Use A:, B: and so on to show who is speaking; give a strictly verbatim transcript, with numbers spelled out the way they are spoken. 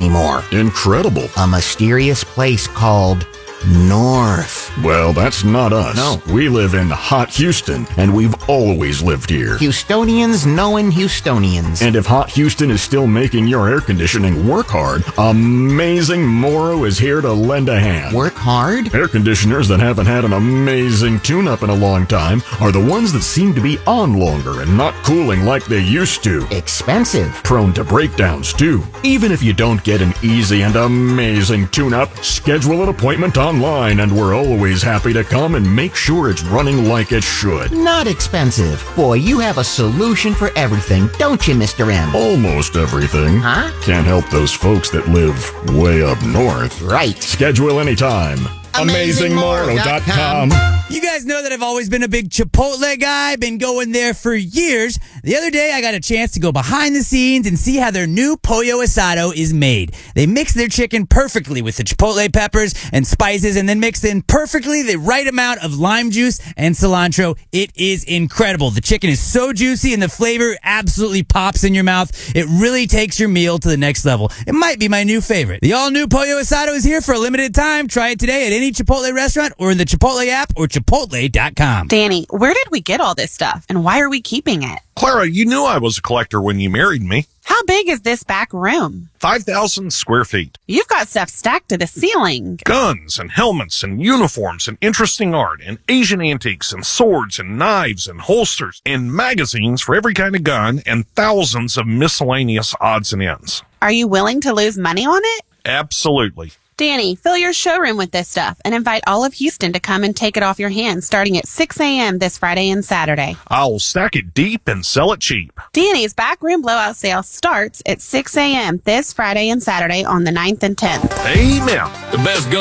A: anymore.
B: Incredible.
A: A mysterious place called North.
B: Well, that's not us.
A: No.
B: We live in Hot Houston, and we've always lived here.
A: Houstonians knowing Houstonians.
B: And if Hot Houston is still making your air conditioning work hard, Amazing Moro is here to lend a hand.
A: Work hard?
B: Air conditioners that haven't had an amazing tune-up in a long time are the ones that seem to be on longer and not cooling like they used to.
A: Expensive.
B: Prone to breakdowns, too. Even if you don't get an easy and amazing tune-up, schedule an appointment online, and we're always happy to come and make sure it's running like it should.
A: Not expensive. Boy, you have a solution for everything, don't you, Mister M?
B: Almost everything.
A: Huh?
B: Can't help those folks that live way up north.
A: Right.
B: Schedule anytime. amazing moro dot com.
C: You guys know that I've always been a big Chipotle guy, been going there for years. The other day, I got a chance to go behind the scenes and see how their new pollo asado is made. They mix their chicken perfectly with the Chipotle peppers and spices and then mix in perfectly the right amount of lime juice and cilantro. It is incredible. The chicken is so juicy and the flavor absolutely pops in your mouth. It really takes your meal to the next level. It might be my new favorite. The all-new pollo asado is here for a limited time. Try it today at any Chipotle restaurant or in the Chipotle app or chipotle dot com.
D: Danny, where did we get all this stuff and why are we keeping it?
E: Clara, you knew I was a collector when you married me.
D: How big is this back room?
E: five thousand square feet.
D: You've got stuff stacked to the ceiling.
E: Guns and helmets and uniforms and interesting art and Asian antiques and swords and knives and holsters and magazines for every kind of gun and thousands of miscellaneous odds and ends.
D: Are you willing to lose money on it?
E: Absolutely.
D: Danny, fill your showroom with this stuff and invite all of Houston to come and take it off your hands starting at six a.m. this Friday and Saturday.
E: I'll stack it deep and sell it cheap.
D: Danny's backroom blowout sale starts at six a.m. this Friday and Saturday on the ninth and tenth.
E: Amen.
F: The best